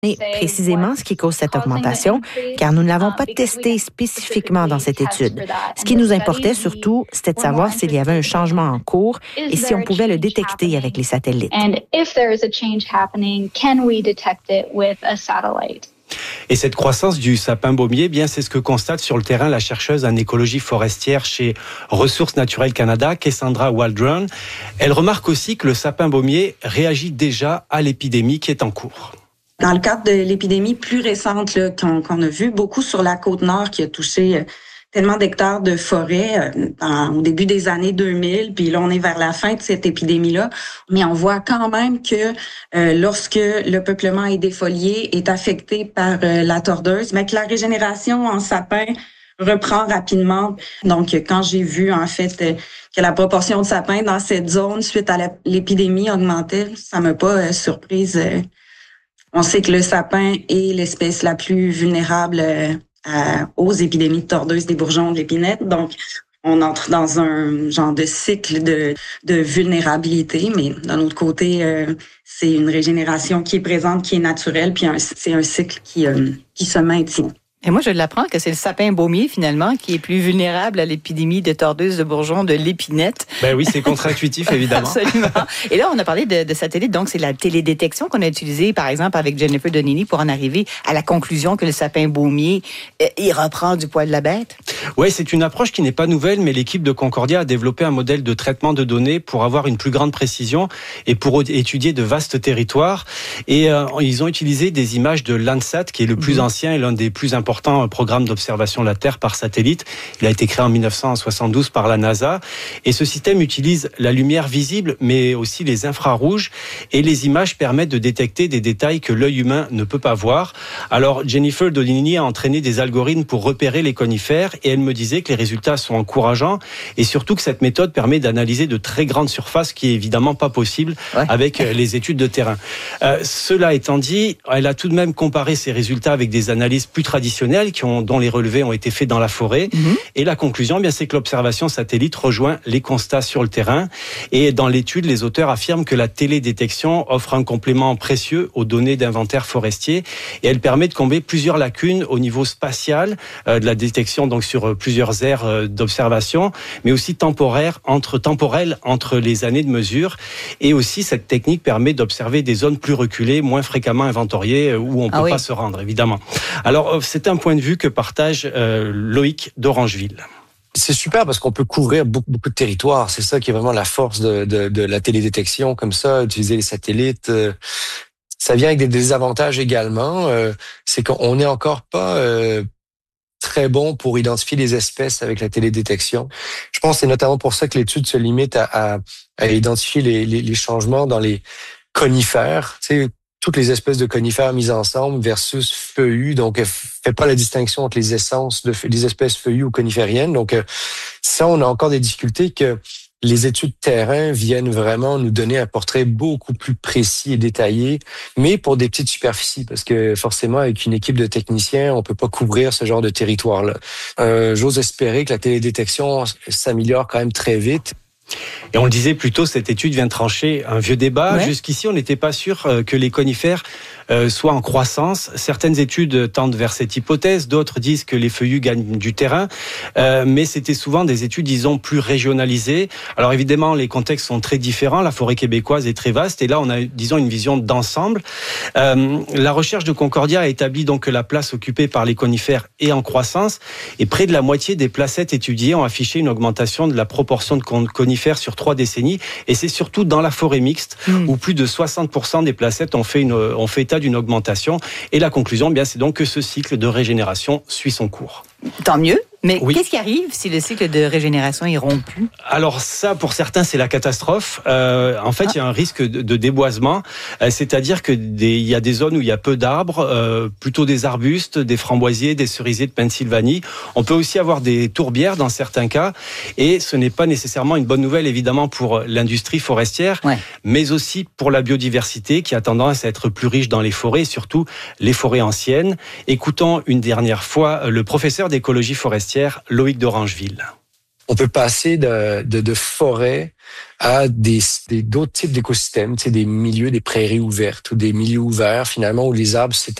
précisément ce qui cause cette augmentation, car nous ne l'avons pas testé spécifiquement dans cette étude. Ce qui nous importait surtout, c'était de savoir s'il y avait un changement en cours et si on pouvait le détecter avec les satellites. Et cette croissance du sapin baumier, bien, c'est ce que constate sur le terrain la chercheuse en écologie forestière chez Ressources naturelles Canada, Cassandra Waldron. Elle remarque aussi que le sapin baumier réagit déjà à l'épidémie qui est en cours. Dans le cadre de l'épidémie plus récente là, qu'on a vu beaucoup sur la Côte-Nord qui a touché tellement d'hectares de forêt au début des années 2000, puis là on est vers la fin de cette épidémie-là, mais on voit quand même que lorsque le peuplement est défolié, est affecté par la tordeuse, mais que la régénération en sapin reprend rapidement. Donc quand j'ai vu en fait que la proportion de sapins dans cette zone suite à l'épidémie augmentait, ça m'a pas surprise. On sait que le sapin est l'espèce la plus vulnérable aux épidémies de tordeuse, des bourgeons, de l'épinette. Donc, on entre dans un genre de cycle de vulnérabilité, mais d'un autre côté, c'est une régénération qui est présente, qui est naturelle, puis c'est un cycle qui se maintient. Et moi, je l'apprends que c'est le sapin baumier, finalement, qui est plus vulnérable à l'épidémie de tordeuse, de bourgeons, de l'épinette. Ben oui, c'est contre-intuitif, évidemment. Absolument. Et là, on a parlé de satellites, donc c'est la télédétection qu'on a utilisée, par exemple, avec Jennifer Donini pour en arriver à la conclusion que le sapin baumier, il reprend du poil de la bête. Oui, c'est une approche qui n'est pas nouvelle, mais l'équipe de Concordia a développé un modèle de traitement de données pour avoir une plus grande précision et pour étudier de vastes territoires. Et ils ont utilisé des images de Landsat, qui est le plus ancien et l'un des plus importants programme d'observation de la Terre par satellite. Il a été créé en 1972 par la NASA. Et ce système utilise la lumière visible, mais aussi les infrarouges. Et les images permettent de détecter des détails que l'œil humain ne peut pas voir. Alors, Jennifer Donini a entraîné des algorithmes pour repérer les conifères et elle me disait que les résultats sont encourageants et surtout que cette méthode permet d'analyser de très grandes surfaces, ce qui est évidemment pas possible avec les études de terrain. Cela étant dit, elle a tout de même comparé ces résultats avec des analyses plus traditionnelles dont les relevés ont été faits dans la forêt. Et la conclusion, bien, c'est que l'observation satellite rejoint les constats sur le terrain. Et dans l'étude, les auteurs affirment que la télédétection offre un complément précieux aux données d'inventaire forestier et elle permet de combler plusieurs lacunes au niveau spatial de la détection, donc sur plusieurs aires d'observation, mais aussi temporelle entre les années de mesure. Et aussi, cette technique permet d'observer des zones plus reculées, moins fréquemment inventoriées, où on ne peut pas se rendre, évidemment. Alors, c'est un point de vue que partage Loïc d'Orangeville. C'est super parce qu'on peut couvrir beaucoup de territoires. C'est ça qui est vraiment la force de la télédétection, comme ça, utiliser les satellites. Ça vient avec des désavantages également. C'est qu'on n'est encore pas très bon pour identifier les espèces avec la télédétection. Je pense que c'est notamment pour ça que l'étude se limite à identifier les changements dans les conifères. Tu sais, toutes les espèces de conifères mises ensemble versus feuillus. Donc, elle fait pas la distinction entre les espèces feuillues ou conifériennes. Donc, ça, on a encore des difficultés que les études terrain viennent vraiment nous donner un portrait beaucoup plus précis et détaillé, mais pour des petites superficies, parce que forcément, avec une équipe de techniciens, on peut pas couvrir ce genre de territoire-là. J'ose espérer que la télédétection s'améliore quand même très vite. Et on le disait plus tôt, cette étude vient trancher un vieux débat. Jusqu'ici, on n'était pas sûr que les conifères soient en croissance. Certaines études tendent vers cette hypothèse, d'autres disent que les feuillus gagnent du terrain, mais c'était souvent des études, disons, plus régionalisées. Alors évidemment, les contextes sont très différents. La forêt québécoise est très vaste et là, on a, disons, une vision d'ensemble. La recherche de Concordia a établi donc que la place occupée par les conifères est en croissance et près de la moitié des placettes étudiées ont affiché une augmentation de la proportion de conifères sur 3 décennies, et c'est surtout dans la forêt mixte où plus de 60% des placettes ont fait état d'une augmentation. Et la conclusion, bien, c'est donc que ce cycle de régénération suit son cours. Tant mieux. Mais qu'est-ce qui arrive si le cycle de régénération est rompu? Alors ça, pour certains, c'est la catastrophe. En fait, il y a un risque de déboisement, c'est-à-dire que il y a des zones où il y a peu d'arbres, plutôt des arbustes, des framboisiers, des cerisiers de Pennsylvanie. On peut aussi avoir des tourbières dans certains cas, et ce n'est pas nécessairement une bonne nouvelle, évidemment, pour l'industrie forestière, mais aussi pour la biodiversité qui a tendance à être plus riche dans les forêts, et surtout les forêts anciennes. Écoutons une dernière fois le professeur d'écologie forestière Loïc d'Orangeville. On peut passer de forêt à d'autres types d'écosystèmes, des milieux, des prairies ouvertes ou des milieux ouverts finalement où les arbres s'étaient